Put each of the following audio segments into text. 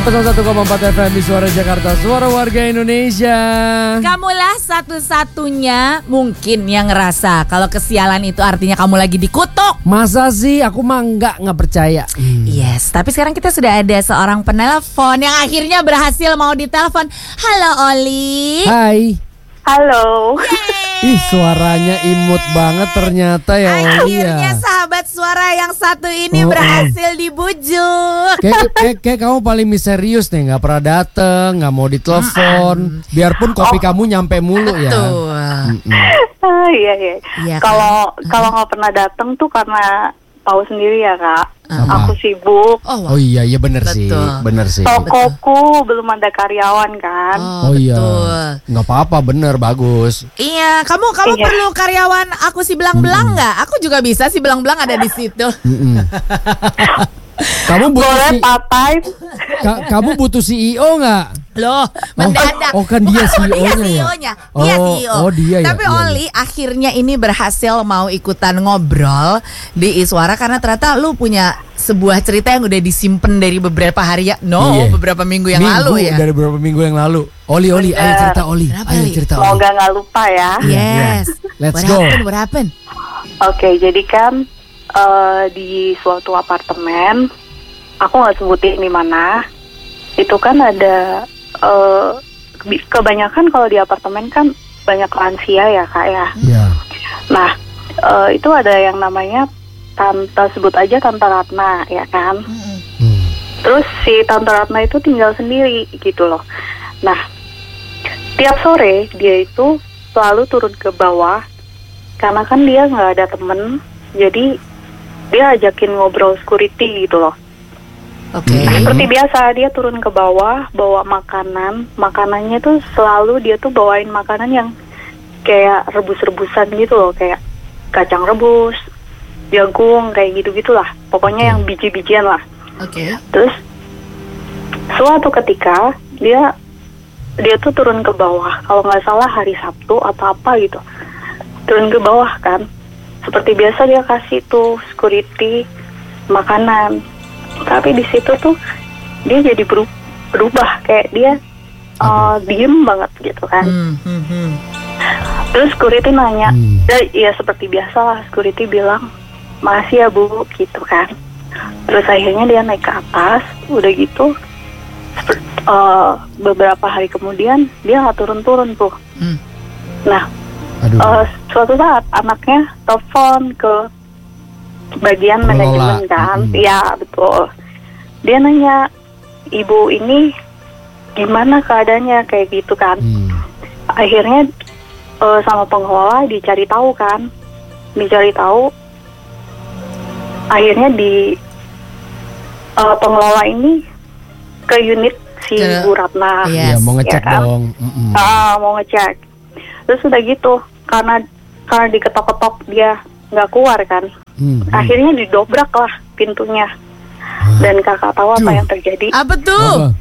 101,4 FM di Suara Jakarta, Suara Warga Indonesia. Kamulah satu-satunya mungkin yang ngerasa kalau kesialan itu artinya kamu lagi dikutuk. Masa sih? Aku mah nggak percaya. Yes, tapi sekarang kita sudah ada seorang penelpon yang akhirnya berhasil mau ditelepon. Halo Oli. Hai. Halo. Ih, suaranya imut banget ternyata ya Oli ya. Akhirnya sahabat suara yang satu ini berhasil dibujuk. Kayak kamu paling misterius nih, nggak pernah dateng, nggak mau ditelepon. Biarpun kopi kamu nyampe mulu ya. Iya. Iya, Kalau nggak pernah datang tuh karena tahu sendiri ya Kak. Apa? Aku sibuk. Oh iya bener sih, Betul. bener sih. Tokoku belum ada karyawan kan. Oh iya, betul. nggak apa-apa, bener, bagus. Iya, kamu Iya. perlu karyawan aku si belang-belang nggak? Aku juga bisa si belang-belang ada di situ. Kamu butuh Boleh part time. kamu butuh CEO nggak? Loh, mendadak. kan dia Bukan, CEO-nya dia ya? CEO-nya. Dia Oh, CEO. oh, dia ya, Tapi iya, Oli akhirnya ini berhasil mau ikutan ngobrol di Iswara karena ternyata lu punya sebuah cerita yang udah disimpan dari beberapa hari ya. Iya. Beberapa minggu yang lalu ya. Dari beberapa minggu yang lalu. Oli, ayo cerita Oli. Kenapa, Ayo Oli? cerita Oli. Semoga nggak lupa ya. Yes. Let's What go. happened? Oke, jadi kan di suatu apartemen, aku nggak sebutin di mana. Itu kan ada kebanyakan kalau di apartemen kan banyak lansia ya Kak ya. Ya. Nah, itu ada yang namanya tante, sebut aja Tante Ratna ya kan. Terus si Tante Ratna itu tinggal sendiri gitu loh. Nah, tiap sore dia itu selalu turun ke bawah karena kan dia nggak ada temen, jadi dia ajakin ngobrol security gitu loh. Oke. Nah, seperti biasa dia turun ke bawah bawa makanan. Makanannya tuh selalu dia tuh bawain makanan yang kayak rebus-rebusan gitu loh, kayak kacang rebus, jagung, kayak gitu-gitulah. Pokoknya yang biji-bijian lah. Oke. Terus suatu ketika dia tuh turun ke bawah, kalau nggak salah hari Sabtu atau apa gitu. Turun ke bawah kan. Seperti biasa dia kasih tuh security makanan. Tapi di situ tuh dia jadi berubah kayak dia diem banget gitu kan. Terus security nanya, ya seperti biasa lah, security bilang, "Makasih ya Bu," gitu kan. Terus akhirnya dia naik ke atas, udah gitu beberapa hari kemudian dia nggak turun-turun tuh. Nah, suatu saat anaknya telepon ke bagian manajemen kan. Iya betul. Dia nanya, "Ibu ini gimana keadaannya?" kayak gitu kan. Akhirnya sama pengelola dicari tahu kan. Akhirnya di pengelola ini ke unit si Bu Ratna. Iya, mau ngecek ya kan? dong. Mau ngecek. Terus udah gitu, karena diketok-ketok dia nggak keluar kan. Akhirnya didobrak lah pintunya. Dan kakak tahu apa yang terjadi? Apa tuh?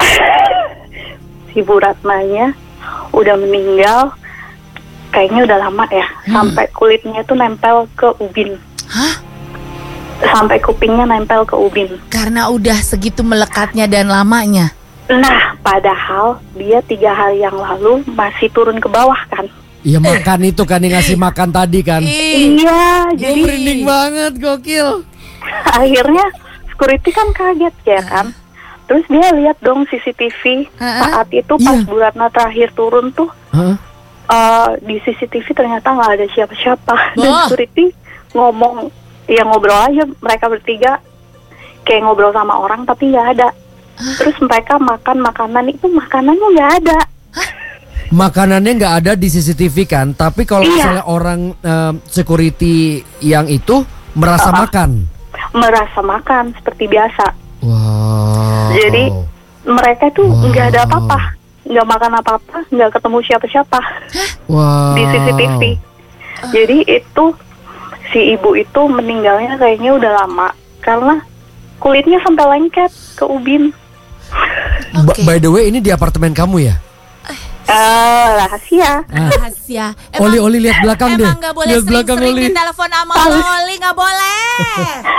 Si Bu Ratnanya udah meninggal. Kayaknya udah lama ya. Sampai kulitnya tuh nempel ke ubin. Hah? Sampai kupingnya nempel ke ubin. Karena udah segitu melekatnya dan lamanya. Nah, padahal dia 3 hari yang lalu masih turun ke bawah kan. Iya, makan itu kan, yang ngasih makan tadi kan. Iya, Gue jadi merinding banget, gokil. akhirnya security kan kaget ya kan. Terus dia lihat dong CCTV saat itu pas Bu Ratna terakhir turun tuh. Di CCTV ternyata nggak ada siapa-siapa. Dan security ngomong, ya ngobrol aja mereka bertiga, kayak ngobrol sama orang tapi nggak ada. Terus mereka makan makanan itu, makanannya nggak ada. Makanannya nggak ada di CCTV kan, tapi kalau misalnya orang security yang itu merasa makan seperti biasa. Wow. Jadi mereka tuh nggak ada apa-apa, nggak makan apa-apa, nggak ketemu siapa-siapa di CCTV. Jadi itu si ibu itu meninggalnya kayaknya udah lama karena kulitnya sampai lengket ke ubin. By the way, ini di apartemen kamu ya? Rahasia. Rahasia. Oli lihat belakang deh. Emang gak boleh Lihat belakang sering-sering Oli. ditelepon sama Oli, gak boleh.